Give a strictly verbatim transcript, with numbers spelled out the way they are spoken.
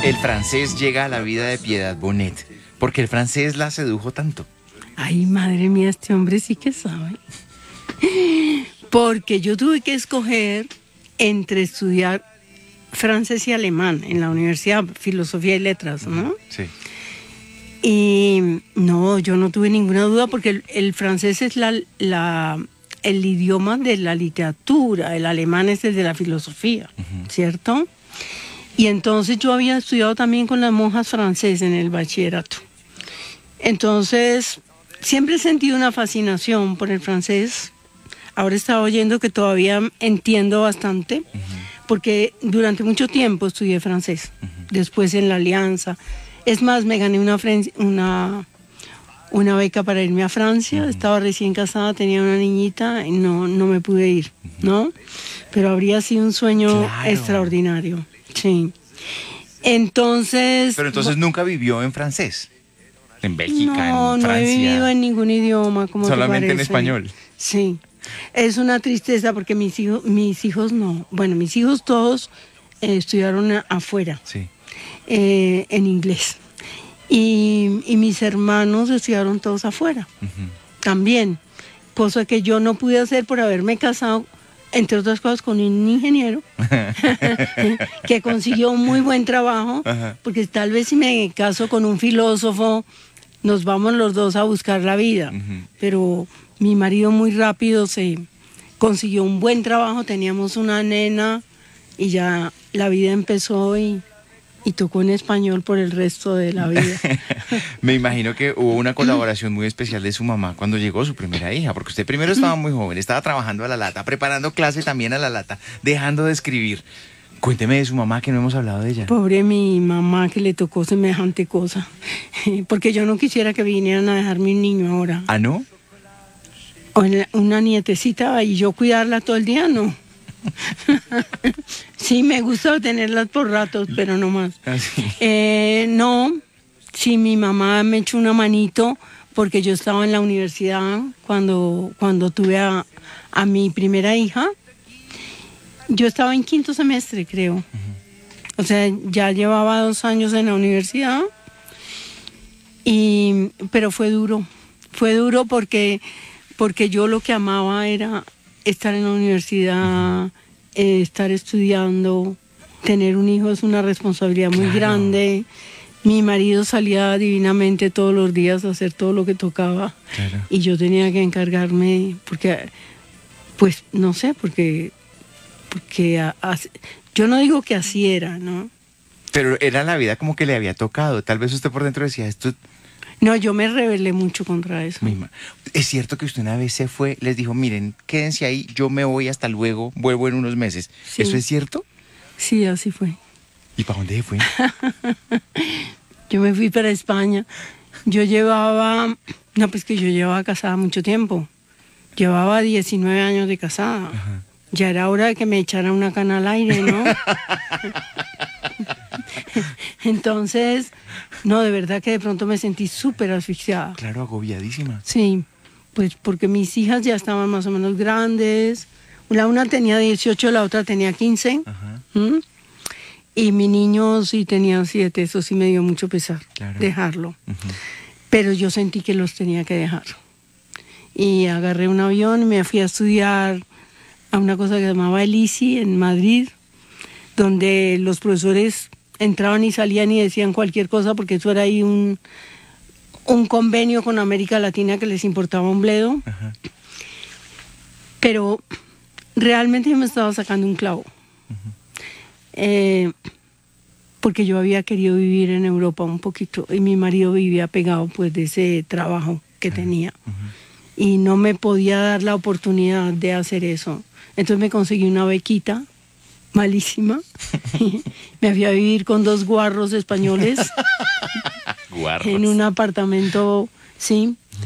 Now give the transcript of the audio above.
el francés llega a la vida de Piedad Bonet? Porque el francés la sedujo tanto. Ay, madre mía, este hombre sí que sabe. Porque yo tuve que escoger entre estudiar francés y alemán en la Universidad Filosofía y Letras, ¿no? Sí. Y no, yo no tuve ninguna duda porque el, el francés es la, la, el idioma de la literatura, el alemán es el de la filosofía, uh-huh. ¿Cierto? Y entonces yo había estudiado también con las monjas francesas en el bachillerato. Entonces, siempre he sentido una fascinación por el francés. Ahora estaba oyendo que todavía entiendo bastante, uh-huh. Porque durante mucho tiempo estudié francés, uh-huh. Después en la Alianza. Es más, me gané una, una, una beca para irme a Francia, uh-huh. Estaba recién casada, tenía una niñita y no, no me pude ir, uh-huh. ¿No? Pero habría sido un sueño claro. Extraordinario, sí. Entonces... Pero entonces nunca vivió en francés, en Bélgica, no, en Francia. No, he vivido en ningún idioma, como solamente en español. Sí. Es una tristeza porque mis hijos, mis hijos no. Bueno, mis hijos todos eh, estudiaron a, afuera, sí. eh, en inglés. Y, y mis hermanos estudiaron todos afuera, uh-huh. También. Cosa que yo no pude hacer por haberme casado, entre otras cosas, con un ingeniero que consiguió un muy buen trabajo, uh-huh. Porque tal vez si me caso con un filósofo, nos vamos los dos a buscar la vida. Uh-huh. Pero... mi marido muy rápido se consiguió un buen trabajo, teníamos una nena y ya la vida empezó y, y tocó en español por el resto de la vida. Me imagino que hubo una colaboración muy especial de su mamá cuando llegó su primera hija, porque usted primero estaba muy joven, estaba trabajando a la lata, preparando clase también a la lata, dejando de escribir. Cuénteme de su mamá, que no hemos hablado de ella. Pobre mi mamá que le tocó semejante cosa, porque yo no quisiera que vinieran a dejarme un niño ahora. ¿Ah, no? O una nietecita y yo cuidarla todo el día, no. Sí, me gusta tenerlas por ratos, pero no más. ¿Ah, sí? eh, no, sí, mi mamá me echó una manito porque yo estaba en la universidad cuando, cuando tuve a, a mi primera hija. Yo estaba en quinto semestre, creo. Uh-huh. O sea, ya llevaba dos años en la universidad. Y, pero fue duro. Fue duro porque... porque yo lo que amaba era estar en la universidad, uh-huh. eh, estar estudiando, tener un hijo es una responsabilidad muy claro. grande. Mi marido salía divinamente todos los días a hacer todo lo que tocaba, claro. Y yo tenía que encargarme, porque, pues, no sé, porque, porque a, a, yo no digo que así era, ¿no? Pero era la vida como que le había tocado, tal vez usted por dentro decía, esto... No, yo me rebelé mucho contra eso. Misma. Es cierto que usted una vez se fue, les dijo, miren, quédense ahí, yo me voy hasta luego, vuelvo en unos meses. Sí. ¿Eso es cierto? Sí, así fue. ¿Y para dónde fue? Yo me fui para España. Yo llevaba, no, pues que yo llevaba casada mucho tiempo. Llevaba diecinueve años de casada. Ajá. Ya era hora de que me echara una cana al aire, ¿no? Entonces, no, de verdad que de pronto me sentí súper asfixiada. Claro, agobiadísima. Sí, pues porque mis hijas ya estaban más o menos grandes. La una tenía dieciocho, la otra tenía quince. Ajá. ¿Mm? Y mi niño sí tenía siete, eso sí me dio mucho pesar, claro. Dejarlo. Uh-huh. Pero yo sentí que los tenía que dejar. Y agarré un avión y me fui a estudiar a una cosa que se llamaba el I C I en Madrid, donde los profesores entraban y salían y decían cualquier cosa, porque eso era ahí un, un convenio con América Latina que les importaba un bledo. Uh-huh. Pero realmente yo me estaba sacando un clavo. Uh-huh. eh, porque yo había querido vivir en Europa un poquito y mi marido vivía pegado pues de ese trabajo que uh-huh. tenía. Uh-huh. Y no me podía dar la oportunidad de hacer eso. Entonces me conseguí una bequita malísima. Me fui a vivir con dos guarros españoles. Guarros. En un apartamento, sí,